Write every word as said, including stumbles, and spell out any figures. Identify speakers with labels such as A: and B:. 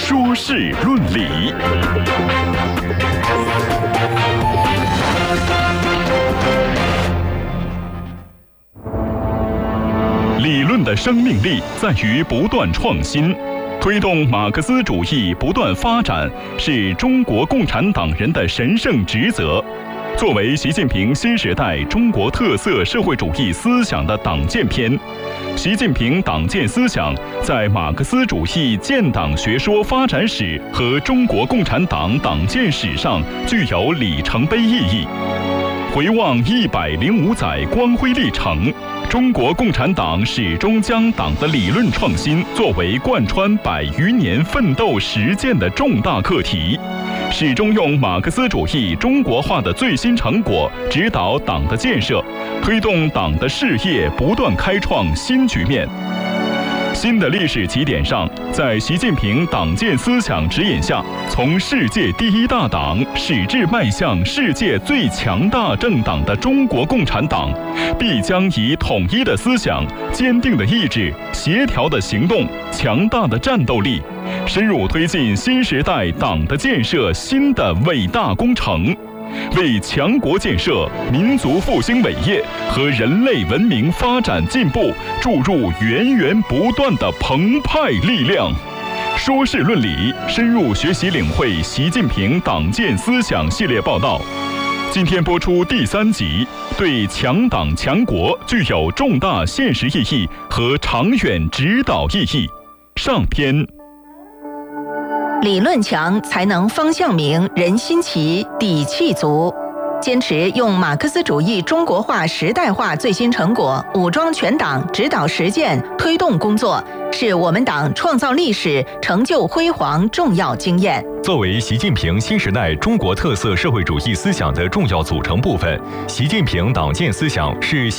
A: 说事论理。理论的生命力在于不断创新，推动马克思主义不断发展是中国共产党人的神圣职责。作为习近平新时代中国特色社会主义思想的党建篇，习近平党建思想在马克思主义建党学说发展史和中国共产党党建史上具有里程碑意义。回望一百零五载光辉历程，中国共产党始终将党的理论创新作为贯穿百余年奋斗实践的重大课题，始终用马克思主义中国化的最新成果指导党的建设，推动党的事业不断开创新局面。新的历史起点上，在习近平党建思想指引下，从世界第一大党矢志迈向世界最强大政党的中国共产党，必将以统一的思想、坚定的意志、协调的行动、强大的战斗力，深入推进新时代党的建设新的伟大工程，为强国建设、民族复兴伟业和人类文明发展进步注入源源不断的澎湃力量。说事论理，深入学习领会习近平党建思想系列报道。今天播出第三集，对强党强国具有重大现实意义和长远指导意义。上篇。
B: 理论强才能方向明，人心齐，底气足。坚持用马克思主义中国化时代化最新成果武装全党指导实践推动工作，是我们党创造历史成就辉煌重要经验。
C: 作为习近平新时代中国特色社会主义思想的重要组成部分，习近平党建思想是